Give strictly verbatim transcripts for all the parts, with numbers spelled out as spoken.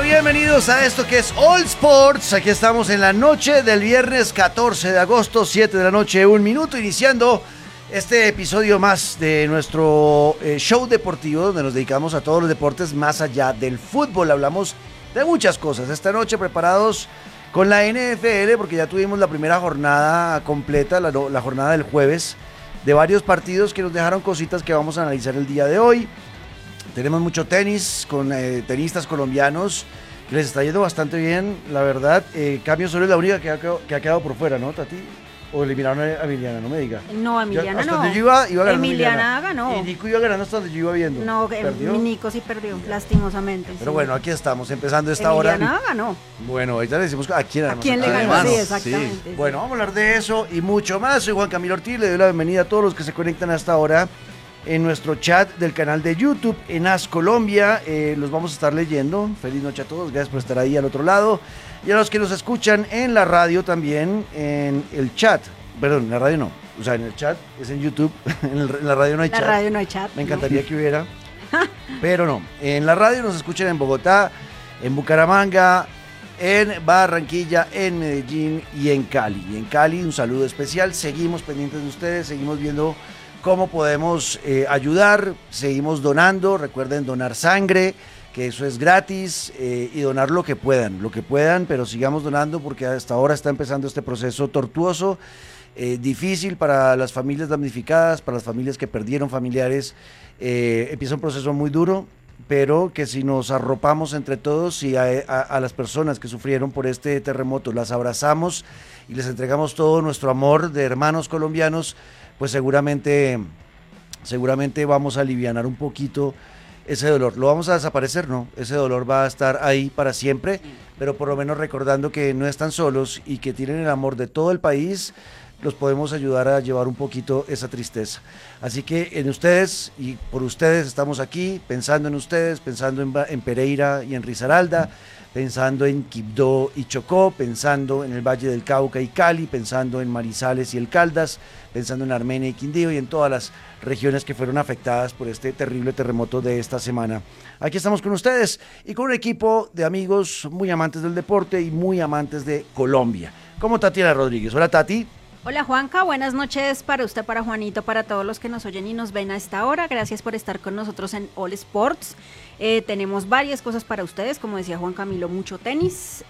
Bienvenidos a esto que es All Sports. Aquí estamos en la noche del viernes catorce de agosto, siete de la noche, un minuto, iniciando este episodio más de nuestro eh, show deportivo, donde nos dedicamos a todos los deportes más allá del fútbol. Hablamos de muchas cosas. Esta noche preparados con la N F L, porque ya tuvimos la primera jornada completa, la, la jornada del jueves, de varios partidos que nos dejaron cositas que vamos a analizar el día de hoy. Tenemos mucho tenis con eh, tenistas colombianos que les está yendo bastante bien, la verdad. Eh, Cambio Solo es la única que ha, que ha quedado por fuera, ¿no, Tati? O eliminaron a Emiliana, no me diga. No, Emiliana yo, hasta no. Donde yo iba, iba ganando Emiliana Emiliana. ganó. Y Nico iba ganando hasta donde yo iba viendo. No, ¿Perdió? mi Nico sí perdió, lastimosamente. Pero sí. bueno, aquí estamos, empezando esta Emiliana hora. ganó. Bueno, ahorita le decimos a quién, ¿A quién le ganó? Sí, exactamente. Sí. Bueno, vamos a hablar de eso y mucho más. Soy Juan Camilo Ortiz, le doy la bienvenida a todos los que se conectan hasta ahora en nuestro chat del canal de YouTube en A S Colombia. Eh, los vamos a estar leyendo. Feliz noche a todos, gracias por estar ahí al otro lado. Y a los que nos escuchan en la radio también, en el chat. Perdón, en la radio no, o sea, en el chat, es en YouTube. En, el, en la radio no hay la chat. La radio no hay chat. Me encantaría no. que hubiera, pero no. En la radio nos escuchan en Bogotá, en Bucaramanga, en Barranquilla, en Medellín y en Cali. Y en Cali un saludo especial. Seguimos pendientes de ustedes, seguimos viendo cómo podemos eh, ayudar, seguimos donando. Recuerden donar sangre, que eso es gratis, eh, y donar lo que puedan, lo que puedan, pero sigamos donando porque hasta ahora está empezando este proceso tortuoso, eh, difícil para las familias damnificadas, para las familias que perdieron familiares. Eh, empieza un proceso muy duro, pero que si nos arropamos entre todos y a, a, a las personas que sufrieron por este terremoto, las abrazamos y les entregamos todo nuestro amor de hermanos colombianos, pues seguramente, seguramente vamos a alivianar un poquito ese dolor. ¿Lo vamos a desaparecer? No, ese dolor va a estar ahí para siempre, pero por lo menos recordando que no están solos y que tienen el amor de todo el país, los podemos ayudar a llevar un poquito esa tristeza. Así que en ustedes y por ustedes estamos aquí, pensando en ustedes, pensando en, en Pereira y en Risaralda, pensando en Quibdó y Chocó, pensando en el Valle del Cauca y Cali, pensando en Manizales y el Caldas, pensando en Armenia y Quindío y en todas las regiones que fueron afectadas por este terrible terremoto de esta semana. Aquí estamos con ustedes y con un equipo de amigos muy amantes del deporte y muy amantes de Colombia, como Tatiana Rodríguez. Hola, Tati. Hola, Juanca, buenas noches para usted, para Juanito, para todos los que nos oyen y nos ven a esta hora. Gracias por estar con nosotros en All Sports. Eh, tenemos varias cosas para ustedes, como decía Juan Camilo, mucho tenis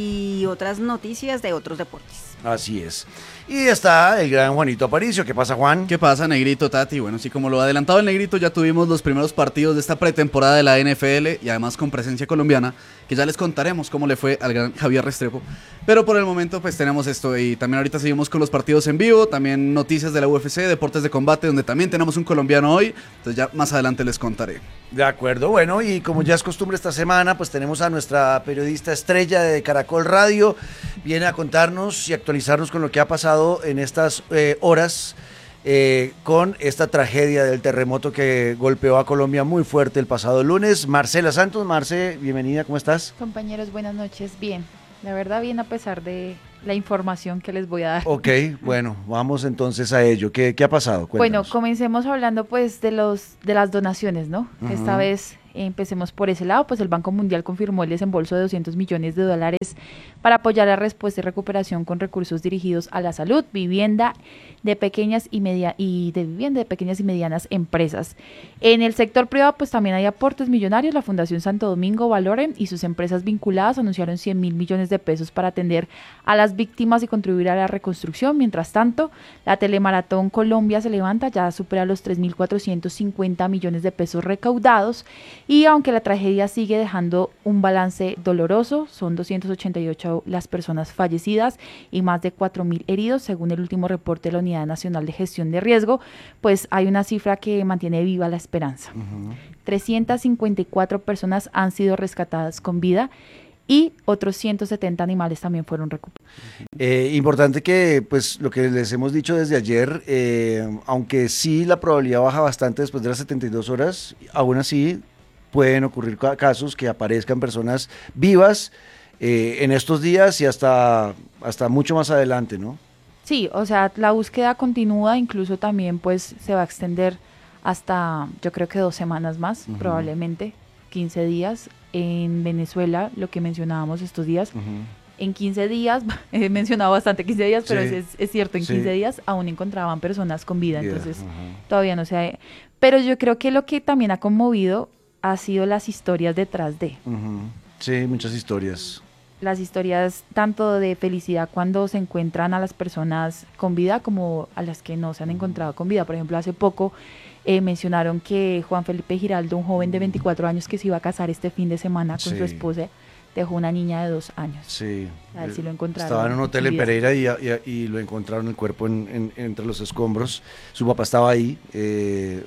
y otras noticias de otros deportes. Así es. Y está el gran Juanito Aparicio. ¿Qué pasa, Juan? ¿Qué pasa, Negrito, Tati? Bueno, sí, como lo ha adelantado el Negrito, ya tuvimos los primeros partidos de esta pretemporada de la N F L y además con presencia colombiana, que ya les contaremos cómo le fue al gran Javier Restrepo. Pero por el momento, pues tenemos esto y también ahorita seguimos con los partidos en vivo, también noticias de la U F C, deportes de combate, donde también tenemos un colombiano hoy, entonces ya más adelante les contaré. De acuerdo, bueno, y como ya es costumbre esta semana, pues tenemos a nuestra periodista estrella de Caracol Radio, viene a contarnos y actualizarnos con lo que ha pasado en estas eh, horas eh, con esta tragedia del terremoto que golpeó a Colombia muy fuerte el pasado lunes. Marcela Santos. Marce, bienvenida, ¿cómo estás? Compañeros, buenas noches, bien, la verdad bien a pesar de la información que les voy a dar. Ok, bueno, vamos entonces a ello. ¿Qué, qué ha pasado? Cuéntanos. Bueno, comencemos hablando pues de los de las donaciones, ¿no? Uh-huh. Esta vez eh, empecemos por ese lado, pues el Banco Mundial confirmó el desembolso de doscientos millones de dólares para apoyar la respuesta y recuperación con recursos dirigidos a la salud, vivienda de pequeñas y media y de vivienda de pequeñas y medianas empresas. En el sector privado pues también hay aportes millonarios. La Fundación Santo Domingo Valorem y sus empresas vinculadas anunciaron cien mil millones de pesos para atender a las víctimas y contribuir a la reconstrucción. Mientras tanto, la Telemaratón Colombia se levanta, ya supera los tres mil cuatrocientos cincuenta millones de pesos recaudados y aunque la tragedia sigue dejando un balance doloroso, son doscientas ochenta y ocho las personas fallecidas y más de cuatro mil heridos, según el último reporte de la Unidad Nacional de Gestión de Riesgo, pues hay una cifra que mantiene viva la esperanza. Uh-huh. trescientas cincuenta y cuatro personas han sido rescatadas con vida y otros ciento setenta animales también fueron recuperados. Eh, importante que, pues, lo que les hemos dicho desde ayer, eh, aunque sí la probabilidad baja bastante después de las setenta y dos horas, aún así pueden ocurrir casos que aparezcan personas vivas eh, en estos días y hasta, hasta mucho más adelante, ¿no? Sí, o sea, la búsqueda continúa, incluso también pues se va a extender hasta, yo creo que dos semanas más, uh-huh. probablemente, quince días. En Venezuela, lo que mencionábamos estos días, Ujú. en quince días, he mencionado bastante quince días, pero Sí. es, es cierto, en Sí. quince días aún encontraban personas con vida, Yeah, entonces ajá. todavía no se ha... Pero yo creo que lo que también ha conmovido ha sido las historias detrás de, Ujú. Sí, muchas historias. las historias tanto de felicidad cuando se encuentran a las personas con vida como a las que no se han encontrado con vida. Por ejemplo, hace poco eh, mencionaron que Juan Felipe Giraldo, un joven de veinticuatro años que se iba a casar este fin de semana con Sí. su esposa, dejó una niña de dos años. Sí. A ver si lo encontraron. Estaba en un hotel sin en vida. Pereira y, y- y lo encontraron el cuerpo en- en- entre los escombros. Su papá estaba ahí, eh,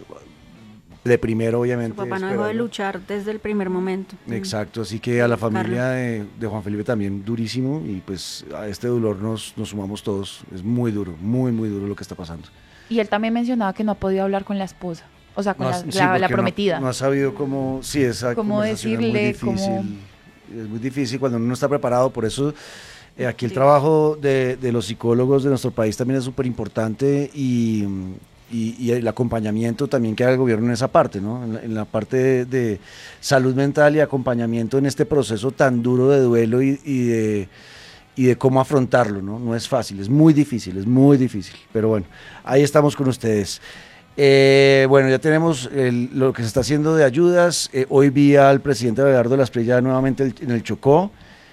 de primero Su obviamente. papá no dejó de esperando. luchar desde el primer momento. Exacto, así que a la Carlos. familia de, de Juan Felipe también durísimo y pues a este dolor nos, nos sumamos todos. Es muy duro, muy, muy duro lo que está pasando. Y él también mencionaba que no ha podido hablar con la esposa, o sea, con No la, has- sí, la- la porque no- prometida. No, ha sabido cómo, sí, esa Cómo conversación decirle, es muy difícil. cómo- Es muy difícil cuando uno no está preparado, por eso eh, aquí el Sí. trabajo de, de los psicólogos de nuestro país también es súper importante y, y- y el acompañamiento también que haga el gobierno en esa parte, ¿no? En la, en la parte de, de salud mental y acompañamiento en este proceso tan duro de duelo y, y de y de cómo afrontarlo, ¿no? No es fácil, es muy difícil, es muy difícil, pero bueno, ahí estamos con ustedes. Eh, bueno, ya tenemos el- lo que se está haciendo de ayudas. Eh, hoy vi al presidente Abelardo Lasprilla nuevamente el- en el Chocó.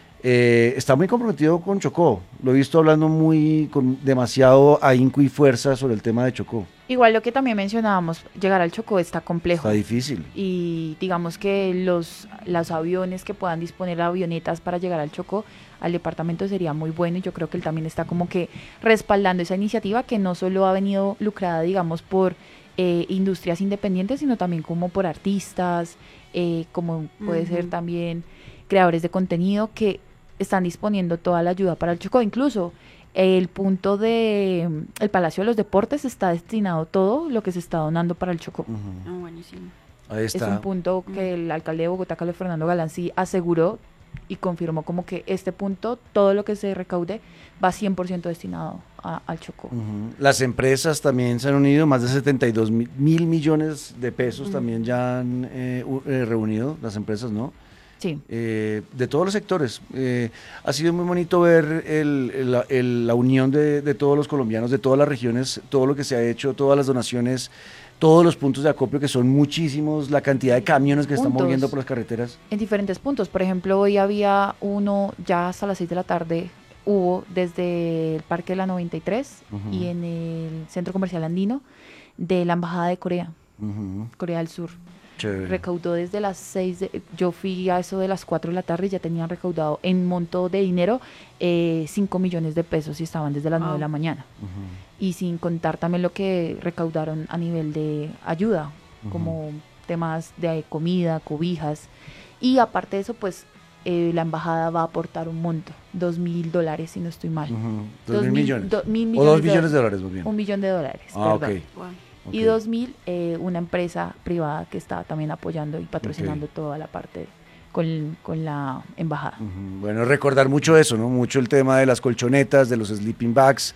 Eh, está muy comprometido con Chocó. Lo he visto hablando muy con demasiado ahínco y fuerza sobre el tema de Chocó. Igual lo que también mencionábamos, llegar al Chocó está complejo. Está difícil. Y digamos que los, los aviones que puedan disponer avionetas para llegar al Chocó, al departamento sería muy bueno y yo creo que él también está como que respaldando esa iniciativa que no solo ha venido lucrada, digamos, por eh, industrias independientes, sino también como por artistas, eh, como puede ser Ujú. también creadores de contenido que están disponiendo toda la ayuda para el Chocó. Incluso el punto de mm, el Palacio de los Deportes está destinado todo lo que se está donando para el Chocó. Ujú. Ah, buenísimo. Ahí Es está. un punto que el alcalde de Bogotá, Carlos Fernando Galán, sí aseguró y confirmó como que este punto, todo lo que se recaude, va cien por ciento destinado a- al Chocó. Ujú. Las empresas también se han unido, más de setenta y dos mil, mil millones de pesos también ya han eh, u- eh, reunido las empresas, ¿no? Sí, Eh, de todos los sectores. Eh, ha sido muy bonito ver el- el- la, el- la unión de, de todos los colombianos, de todas las regiones, todo lo que se ha hecho, todas las donaciones, todos los puntos de acopio, que son muchísimos, la cantidad de camiones que se están Puntos. moviendo por las carreteras. en diferentes puntos. Por ejemplo, hoy había uno, ya hasta las seis de la tarde, hubo desde el Parque de la noventa y tres Ujú. y en el Centro Comercial Andino de la Embajada de Corea, Ujú. Corea del Sur. Chévere. Recaudó desde las seis, de- yo fui a eso de las cuatro de la tarde y ya tenían recaudado en monto de dinero eh, cinco millones de pesos y estaban desde las nueve de la Wow. mañana. Ujú. Y sin contar también lo que recaudaron a nivel de ayuda, Ujú. como temas de comida, cobijas. Y aparte de eso, pues eh, la embajada va a aportar un monto, dos mil dólares si no estoy mal. Ujú. Dos, Dos mil mil- millones. do- mil o millones dos de millones de dólares. dólares, muy bien. Un millón de dólares, Ah, perdón. ok. Wow. ok. Y dos mil, eh, una empresa privada que está también apoyando y patrocinando toda la parte con, con la embajada. Ujú. Bueno, recordar mucho eso, ¿no? Mucho el tema de las colchonetas, de los sleeping bags,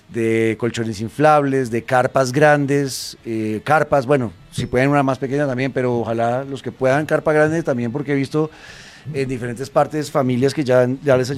de colchones inflables, de carpas grandes, eh, carpas, bueno, si pueden una más pequeña también, pero ojalá los que puedan carpa grande también, porque he visto en diferentes partes familias que ya, ya les